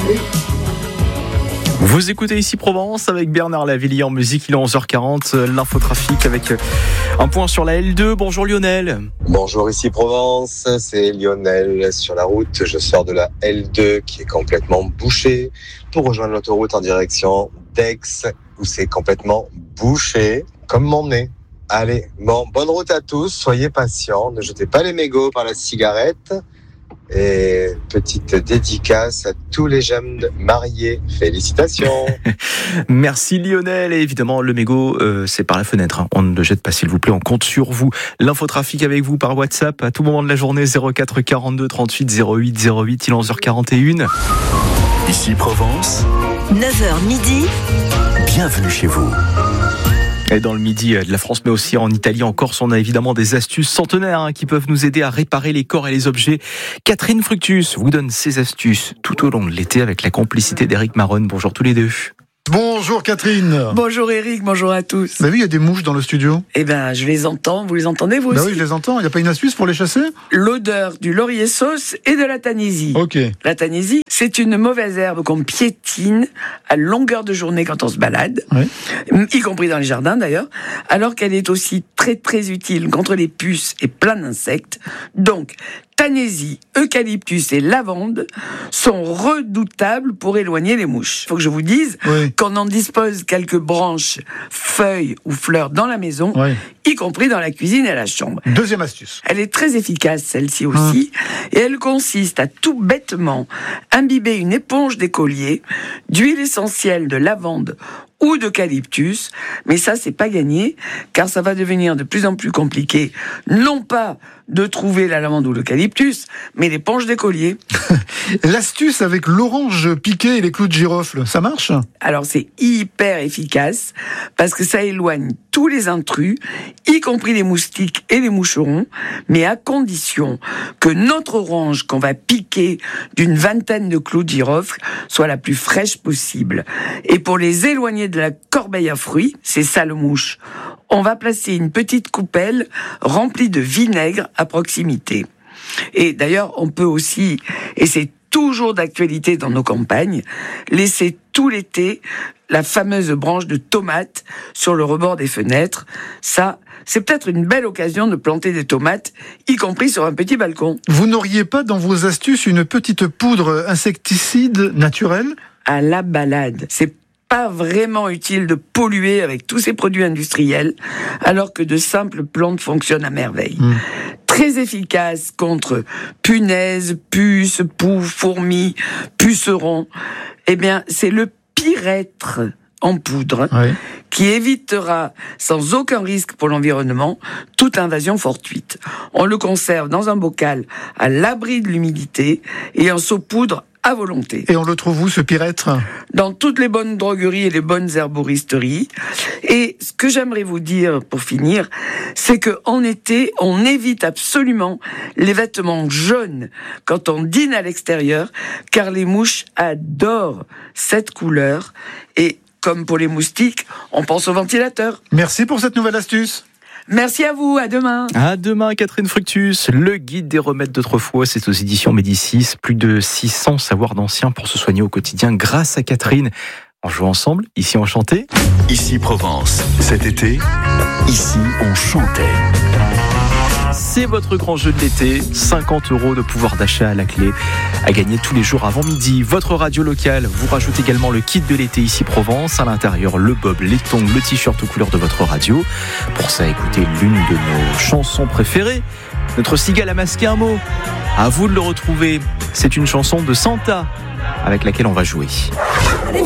Vous écoutez ici Provence avec Bernard Lavilliers en musique, il est 11h40, l'infotrafic avec un point sur la L2. Bonjour Lionel. Bonjour ici Provence, c'est Lionel sur la route. Je sors de la L2 qui est complètement bouchée pour rejoindre l'autoroute en direction d'Aix où c'est complètement bouché comme mon nez. Allez, bonne route à tous, soyez patients, ne jetez pas les mégots par la cigarette. Et petite dédicace à tous les jeunes mariés. Félicitations. Merci Lionel. Et évidemment, le mégot, c'est par la fenêtre. On ne le jette pas, s'il vous plaît. On compte sur vous. L'infotrafic avec vous par WhatsApp à tout moment de la journée. 04 42 38 08 08. Il est 11h41. Ici Provence. 9h midi. Bienvenue chez vous. Et dans le midi de la France, mais aussi en Italie, en Corse, on a évidemment des astuces centenaires qui peuvent nous aider à réparer les corps et les objets. Catherine Fructus vous donne ses astuces tout au long de l'été avec la complicité d'Éric Maronne. Bonjour tous les deux. Bonjour Catherine. Bonjour Eric, bonjour à tous. Bah oui, il y a des mouches dans le studio. Eh ben, je les entends, vous les entendez vous aussi? Bah oui, je les entends. Il n'y a pas une astuce pour les chasser? L'odeur du laurier sauce et de la tanisie. Ok. La tanisie, c'est une mauvaise herbe qu'on piétine à longueur de journée quand on se balade, y compris dans les jardins d'ailleurs, alors qu'elle est aussi très très utile contre les puces et plein d'insectes. Donc, tanisie, eucalyptus et lavande sont redoutables pour éloigner les mouches. Il faut que je vous dise qu'on en dispose quelques branches, feuilles ou fleurs dans la maison, y compris dans la cuisine et la chambre. Deuxième astuce. Elle est très efficace, celle-ci aussi, et elle consiste à tout bêtement imbiber une éponge d'écolier d'huile essentielle de lavande ou d'eucalyptus, mais ça c'est pas gagné, car ça va devenir de plus en plus compliqué, non pas de trouver la lavande ou l'eucalyptus, mais l'éponge d'écolier. L'astuce avec l'orange piquée et les clous de girofle, ça marche? Alors c'est hyper efficace, parce que ça éloigne tous les intrus, y compris les moustiques et les moucherons, mais à condition que notre orange qu'on va piquer d'une vingtaine de clous de girofle soit la plus fraîche possible. Et pour les éloigner de la corbeille à fruits, ces sales mouches, on va placer une petite coupelle remplie de vinaigre à proximité. Et d'ailleurs, on peut aussi, et c'est toujours d'actualité dans nos campagnes, laisser tout l'été la fameuse branche de tomate sur le rebord des fenêtres. Ça, c'est peut-être une belle occasion de planter des tomates, y compris sur un petit balcon. Vous n'auriez pas dans vos astuces une petite poudre insecticide naturelle? À la balade, c'est pas vraiment utile de polluer avec tous ces produits industriels, alors que de simples plantes fonctionnent à merveille. Très efficace contre punaises, puces, poux, fourmis, pucerons. Eh bien, c'est le pyrètre en poudre qui évitera sans aucun risque pour l'environnement toute invasion fortuite. On le conserve dans un bocal à l'abri de l'humidité et en saupoudre à volonté. Et on le trouve où, ce pyrètre? Dans toutes les bonnes drogueries et les bonnes herboristeries. Et ce que j'aimerais vous dire, pour finir, c'est qu'en été, on évite absolument les vêtements jaunes quand on dîne à l'extérieur, car les mouches adorent cette couleur. Et comme pour les moustiques, on pense au ventilateur. Merci pour cette nouvelle astuce. Merci à vous, à demain. À demain, Catherine Fructus. Le guide des remèdes d'autrefois, c'est aux éditions Médicis. Plus de 600 savoirs d'anciens pour se soigner au quotidien grâce à Catherine. On joue ensemble, ici on chantait. Ici Provence, cet été, ici on chantait. C'est votre grand jeu de l'été, 50 € de pouvoir d'achat à la clé, à gagner tous les jours avant midi. Votre radio locale vous rajoute également le kit de l'été ici Provence, à l'intérieur le bob, les tongs, le t-shirt aux couleurs de votre radio. Pour ça, écoutez l'une de nos chansons préférées, notre cigale a masqué un mot. À vous de le retrouver, c'est une chanson de Santa avec laquelle on va jouer. Allez,